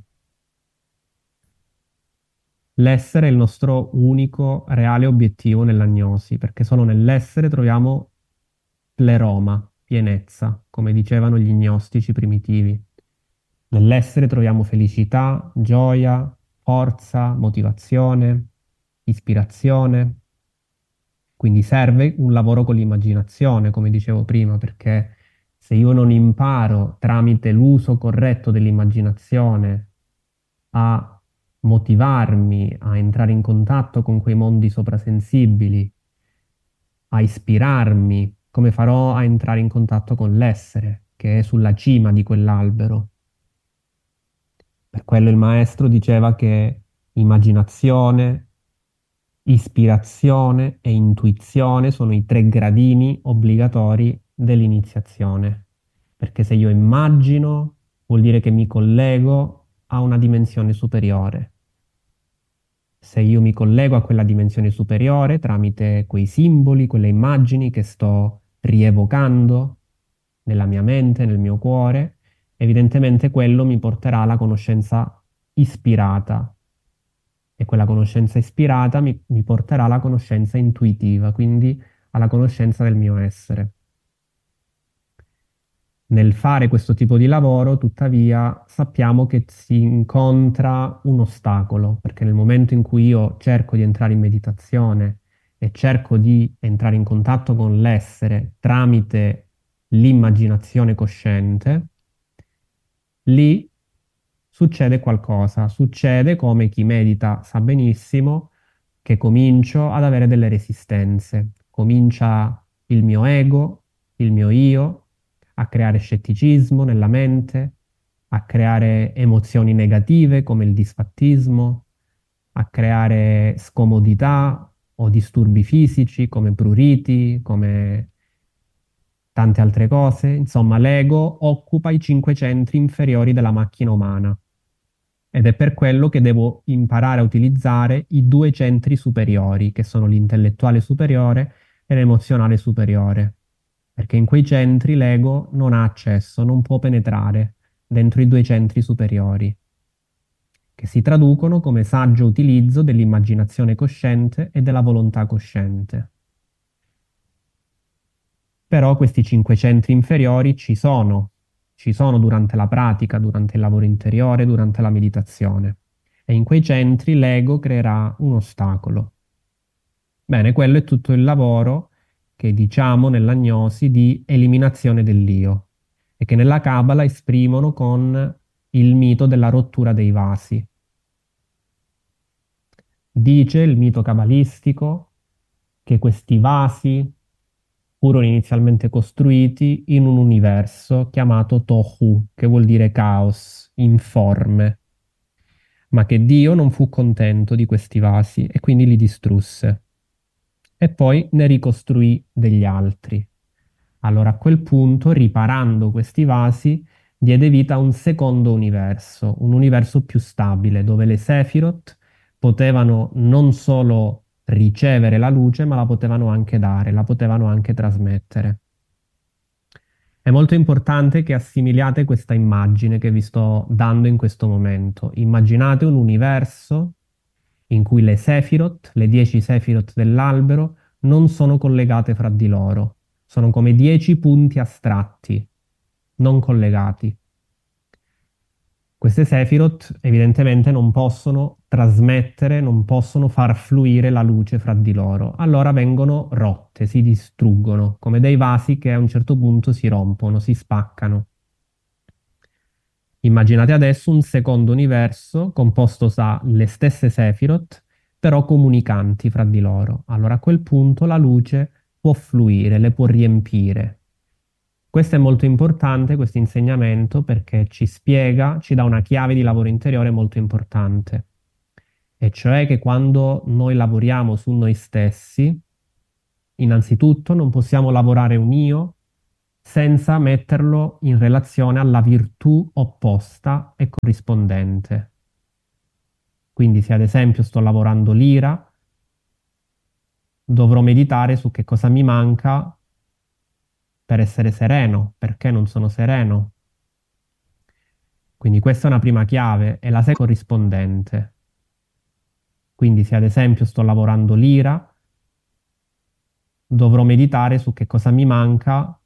L'essere è il nostro unico reale obiettivo nell'agnosi, perché solo nell'essere troviamo pleroma, pienezza, come dicevano gli gnostici primitivi. Nell'essere troviamo felicità, gioia, forza, motivazione, ispirazione. Quindi serve un lavoro con l'immaginazione, come dicevo prima, perché se io non imparo tramite l'uso corretto dell'immaginazione a motivarmi a entrare in contatto con quei mondi soprasensibili, a ispirarmi, come farò a entrare in contatto con l'essere, che è sulla cima di quell'albero. Per quello il maestro diceva che immaginazione, ispirazione e intuizione sono i 3 gradini obbligatori dell'iniziazione. Perché se io immagino, vuol dire che mi collego a una dimensione superiore. Se io mi collego a quella dimensione superiore tramite quei simboli, quelle immagini che sto rievocando nella mia mente, nel mio cuore, evidentemente quello mi porterà alla conoscenza ispirata e quella conoscenza ispirata mi porterà alla conoscenza intuitiva, quindi alla conoscenza del mio essere. Nel fare questo tipo di lavoro, tuttavia, sappiamo che si incontra un ostacolo, perché nel momento in cui io cerco di entrare in meditazione e cerco di entrare in contatto con l'essere tramite l'immaginazione cosciente, lì succede qualcosa. Succede, come chi medita sa benissimo, che comincio ad avere delle resistenze. Comincia il mio ego, il mio io, a creare scetticismo nella mente, a creare emozioni negative come il disfattismo, a creare scomodità o disturbi fisici come pruriti, come tante altre cose. Insomma, l'ego occupa i 5 centri inferiori della macchina umana ed è per quello che devo imparare a utilizzare i 2 centri superiori, che sono l'intellettuale superiore e l'emozionale superiore, perché in quei centri l'ego non ha accesso, non può penetrare dentro i 2 centri superiori, che si traducono come saggio utilizzo dell'immaginazione cosciente e della volontà cosciente. Però questi 5 centri inferiori ci sono durante la pratica, durante il lavoro interiore, durante la meditazione. E in quei centri l'ego creerà un ostacolo. Bene, quello è tutto il lavoro che diciamo nell'agnosi di eliminazione dell'io e che nella Kabbalah esprimono con il mito della rottura dei vasi. Dice il mito cabalistico che questi vasi furono inizialmente costruiti in un universo chiamato Tohu, che vuol dire caos, informe, ma che Dio non fu contento di questi vasi e quindi li distrusse. E poi ne ricostruì degli altri. Allora a quel punto, riparando questi vasi, diede vita a un secondo universo, un universo più stabile, dove le Sephiroth potevano non solo ricevere la luce, ma la potevano anche dare, la potevano anche trasmettere. È molto importante che assimiliate questa immagine che vi sto dando in questo momento. Immaginate un universo in cui le Sephiroth, le 10 Sephiroth dell'albero, non sono collegate fra di loro. Sono come 10 punti astratti, non collegati. queste Sephiroth evidentemente non possono trasmettere, non possono far fluire la luce fra di loro. Allora vengono rotte, si distruggono, come dei vasi che a un certo punto si rompono, si spaccano. Immaginate adesso un secondo universo composto dalle stesse Sephiroth, però comunicanti fra di loro. Allora a quel punto la luce può fluire, le può riempire. Questo è molto importante, questo insegnamento, perché ci spiega, ci dà una chiave di lavoro interiore molto importante. E cioè che quando noi lavoriamo su noi stessi, innanzitutto non possiamo lavorare un io senza metterlo in relazione alla virtù opposta e corrispondente. Quindi se ad esempio sto lavorando l'ira, dovrò meditare su che cosa mi manca per essere sereno, perché non sono sereno. Quindi questa è una prima chiave e la seconda è corrispondente. Quindi se ad esempio sto lavorando l'ira, dovrò meditare su che cosa mi manca